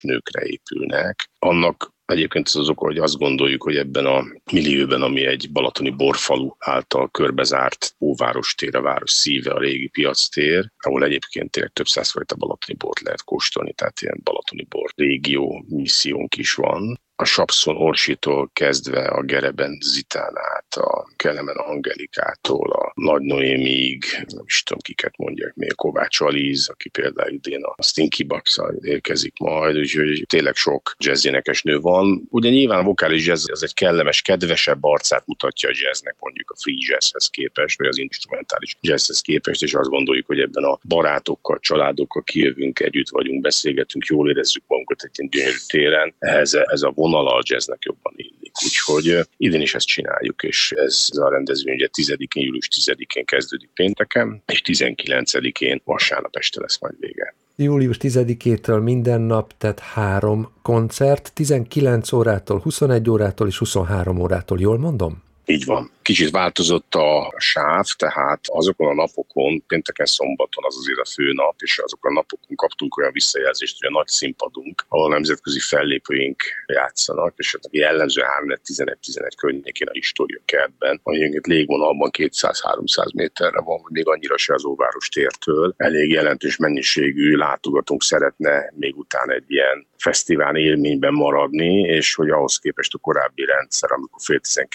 nőkre épülnek. Annak egyébként az oka, hogy azt gondoljuk, hogy ebben a millióben, ami egy balatoni borfalu által körbezárt óvárostér, a város szíve, a régi piactér, ahol egyébként tényleg több százfajta balatoni bort lehet kóstolni, tehát ilyen balatoni bor régió missziónk is van. A Sapszon Orsitól kezdve a Gereben Zitán át, a Kelemen Angelikától, a Nagy Noémiig, nem is tudom kiket mondják még, Kovács Alíz, aki például idén a Stinky Bucks-szal érkezik majd, úgyhogy tényleg sok jazzénekes nő van. Ugye nyilván a vokális jazz az egy kellemes, kedvesebb arcát mutatja a jazznek, mondjuk a free jazzhez képest, vagy az instrumentális jazzhez képest, és azt gondoljuk, hogy ebben a barátokkal, családokkal kijövünk, együtt vagyunk, beszélgetünk, jól érezzük magunkat egy gyönyörű téren. Ehhez ez a vonal a jazznek jobban illik. Úgyhogy idén is ezt csináljuk, és ez a rendezvény ugye 10-én, július 10-én kezdődik pénteken, és 19-én vasárnap este lesz majd vége. Július 10-től minden nap, tehát 3 koncert, 19 órától, 21 órától és 23 órától, jól mondom? Így van. Kicsit változott a sáv, tehát azokon a napokon, pénteken, szombaton az azért a fő nap, és azokon a napokon kaptunk olyan visszajelzést, hogy a nagy színpadunk, ahol nemzetközi fellépőink játszanak, és hát jellemző 3-11 környékén a História kertben, amelyeket légvonalban 200-300 méterre van, még annyira se az óváros tértől. Elég jelentős mennyiségű látogatónk szeretne még utána egy ilyen fesztivál élményben maradni, és hogy ahhoz képest a korábbi rendszer, amikor fél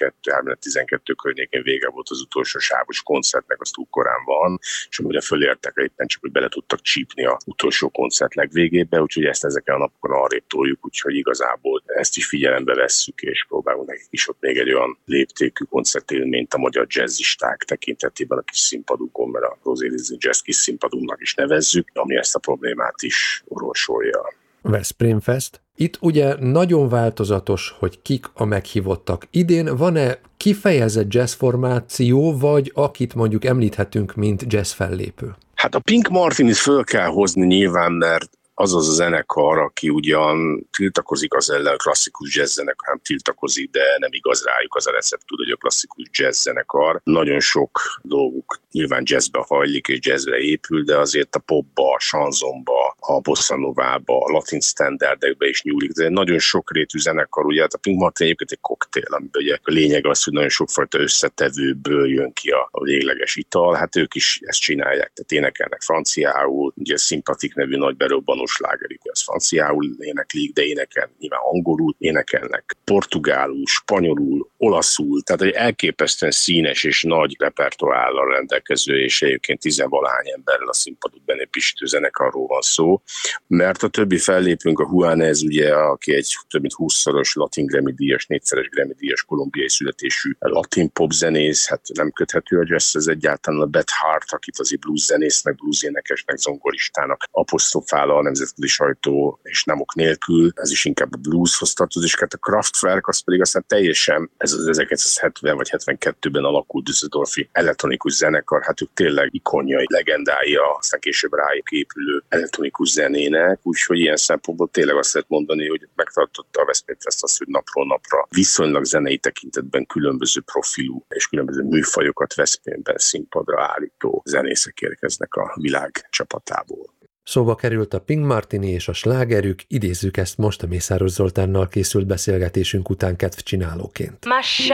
12 környékén vége volt az utolsó sávos koncertnek, az túl korán van, és amire fölértek éppen csak, hogy bele tudtak csípni az utolsó koncert legvégébe, úgyhogy ezt ezeken a napokon arrébb toljuk, úgyhogy igazából ezt is figyelembe vesszük, és próbálunk nekik is ott még egy olyan léptékű koncertélményt a magyar jazzisták tekintetében a kis színpadunkon, mert a Rosé Disney Jazz kis színpadunknak is nevezzük, ami ezt a problémát is orvosolja. Veszprém Fest. Itt ugye nagyon változatos, hogy kik a meghívottak. Idén van-e kifejezett jazz formáció, vagy akit mondjuk említhetünk, mint jazz fellépő? Hát a Pink Martinit föl kell hozni nyilván, mert az a zenekar, aki ugyan tiltakozik az ellen, a klasszikus jazz zenekar, hanem tiltakozik, de nem igaz rájuk az a receptúra, hogy a klasszikus jazz zenekar. Nagyon sok dolguk nyilván jazzbe hajlik és jazzre épül, de azért a popba, a chanzonba, a bossa novába, a latin standardekbe is nyúlik. De nagyon sokrétű zenekar, ugye hát a Pink Martin egyébként egy koktél, amiben ugye a lényeg az, hogy nagyon sokfajta összetevőből jön ki a végleges ital. Hát ők is ezt csinálják, tehát énekelnek franciául, ugye a Sympathic nevű nagy berobbanó slágerük, az franciául éneklik, de énekel nyilván angolul, énekelnek portugálul, spanyolul, olaszul, tehát egy elképesztően színes és nagy repertoállal rendelkező, és egyébként 10-valahány emberrel a színpadot benépistő zenekarról van szó, mert a többi fellépünk, a Juanes, ugye, aki egy több mint 20-szoros latin Grammy-díjas, 4-szeres Grammy-díjas kolumbiai születésű latin pop zenész, hát nem köthető a jazzhez egyáltalán, a Beth Hart, akit azért blues zenésznek, blues énekesnek, zongoristának apostrofál a nemzetközi sajtó, és nem ok nélkül, ez is inkább a blueshoz tartozik, és hát a Kraftwerk az pedig aztán teljesen, ez az 1970 vagy 72-ben alakult Düsseldorfi elektronikus zenekar, hát ők tényleg ikonjai, legendái, aztán később rájuk épülő elektronikus zenének, úgyhogy ilyen szempontból tényleg azt lehet mondani, hogy megtartotta a Veszprém Fest azt, hogy napról napra viszonylag zenei tekintetben különböző profilú és különböző műfajokat Veszprémben színpadra állító zenészek érkeznek a világ csapatából. Szóba került a Pink Martini és a slágerük, idézzük ezt most a Mészáros Zoltánnal készült beszélgetésünk után kedvcsinálóként. Masha